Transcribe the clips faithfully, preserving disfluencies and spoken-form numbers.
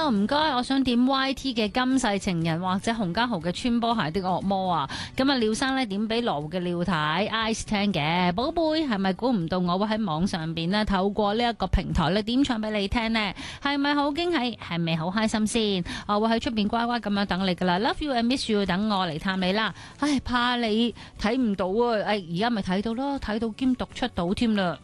Hello， 唔該，我想點 Y T 嘅今世情人或者洪家豪嘅穿波鞋的惡魔啊！咁啊，廖生呢點俾羅湖嘅廖太 Ice 聽嘅，寶貝係咪估唔到我會喺網上邊呢？透過呢一個平台咧點唱俾你聽呢？係咪好驚喜？係咪好開心先？我會喺出邊乖乖咁樣等你噶啦 ，Love you and miss you， 等我嚟探你啦！唉，怕你睇唔到啊！唉，而家咪睇到咯，睇到兼讀出到添啦。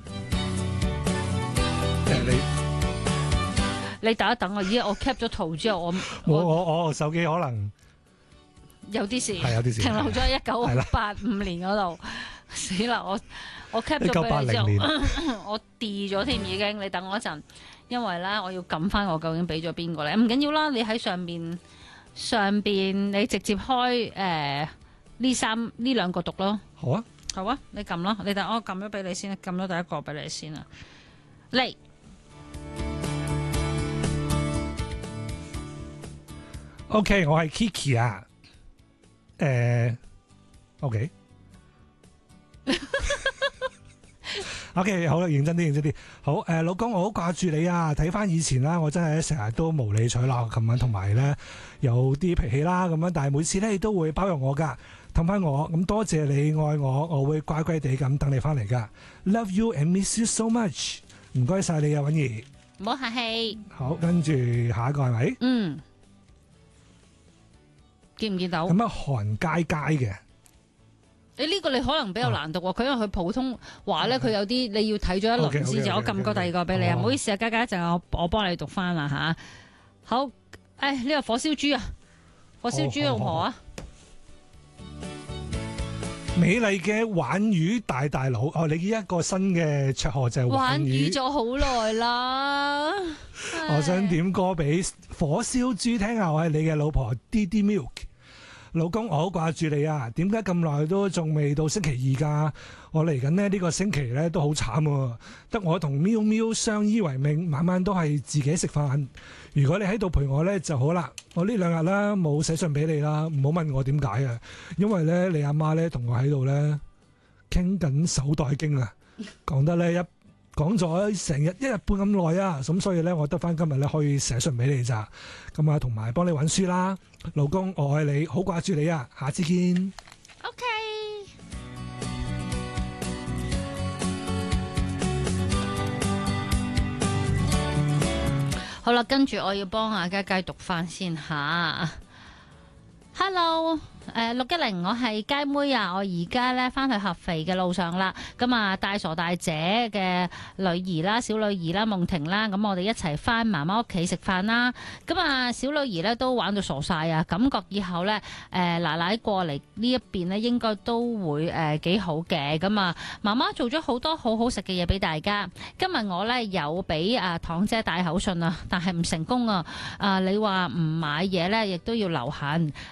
你你等一等啊！咦，我 cap 咗圖之後，我我我我手機可能有啲事， 係有啲事停留咗喺一九八五年嗰度，死啦！我我 cap 咗俾你之後，我 delete 咗添已經。你等我一陣，因為咧我要撳翻我究竟俾咗邊個咧？唔緊要啦，你喺上邊上邊你直接開誒呢三呢兩個讀咯。 好啊， 好啊，你撳咯，你等我撳咗俾你先，撳咗第一個俾你先啊，嚟。 OK， 我係 Kiki 啊，誒、呃、，OK，OK，、okay. 好啦，認真啲，認真啲，好，誒、呃，老公，我好掛住你啊！睇翻以前啦，我真係成日都無理取鬧咁樣，同埋咧有啲脾氣啦咁樣，但係每次咧你都會包容我噶，氹翻我，咁多謝你愛我，我會乖乖地咁等你翻嚟噶。Love you and miss you so much， 唔該晒你啊，允兒， 唔好客氣。 好，跟住下一個係咪？ 嗯。見唔見到？ 咁啊，韓佳佳嘅。 你呢個你可能比較難讀喎，佢、哦、因為佢普通話咧，佢、嗯、有啲你要睇咗一輪先至。我撳過第二個俾你啊，唔、哦、好意思啊，佳佳，一陣我我幫你讀翻啦吓。好，誒、哎、呢、這個火燒豬啊，火燒豬老婆啊。 美麗嘅玩魚大大佬，哦，你呢一個新嘅綽號就係玩魚咗好耐啦。 我想點歌俾火燒豬聽下，我係你嘅老婆 D D Milk。老公，我好掛住你啊！點解咁耐都仲未到星期二㗎？我嚟緊呢呢個星期咧都好慘喎，得我同喵喵相依為命，晚晚都係自己食飯。如果你喺度陪我咧就好啦。我呢兩日啦冇寫信俾你啦，唔好問我點解啊，因為咧你阿媽咧同我喺度咧傾緊手袋經啊，講得咧一講咗成日一日半咁耐啊，咁所以咧我得翻今日咧可以寫信俾你咋，咁啊同埋幫你揾書啦。老公，我愛你，好掛住你啊，下次見。 OK。好啦，跟住我要幫阿佳佳讀翻先吓。Hello， 誒六一零，我係佳妹啊！我而家咧翻去合肥嘅路上啦，咁啊大傻大姐嘅女兒啦、小女兒啦、夢婷啦，咁我哋一齊翻媽媽屋企食飯啦。咁啊小女兒咧都玩到傻晒啊，感覺以後咧誒奶奶過嚟呢一邊咧應該都會誒幾好嘅。咁啊媽媽做咗好多好好食嘅嘢俾大家。今日我咧有俾啊堂姐帶口信啊，但係唔成功啊。啊你話唔買嘢咧，亦都要留痕。